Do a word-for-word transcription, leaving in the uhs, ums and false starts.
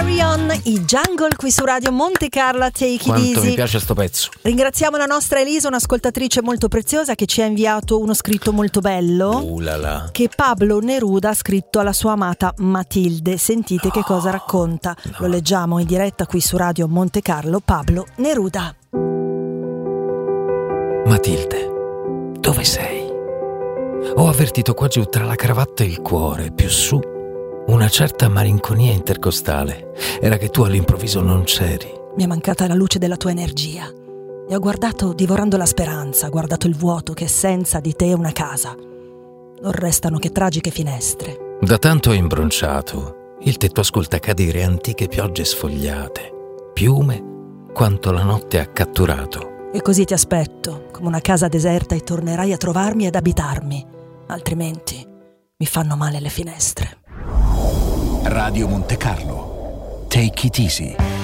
Carry On, i Jungle qui su Radio Monte Carlo, Take It Quanto Easy. mi piace sto pezzo. Ringraziamo la nostra Elisa, un'ascoltatrice molto preziosa che ci ha inviato uno scritto molto bello Uh là là. che Pablo Neruda ha scritto alla sua amata Matilde. Sentite che cosa racconta. no. Lo leggiamo in diretta qui su Radio Monte Carlo. Pablo Neruda. Matilde, dove sei? Ho avvertito qua giù tra la cravatta e il cuore, più su, una certa malinconia intercostale. Era che tu all'improvviso non c'eri. Mi è mancata la luce della tua energia e ho guardato divorando la speranza, guardato il vuoto che senza di te è una casa. Non restano che tragiche finestre. Da tanto imbronciato, il tetto ascolta cadere antiche piogge sfogliate, piume quanto la notte ha catturato. E così ti aspetto, come una casa deserta, e tornerai a trovarmi ed abitarmi. Altrimenti mi fanno male le finestre. Radio Monte Carlo. Take it easy.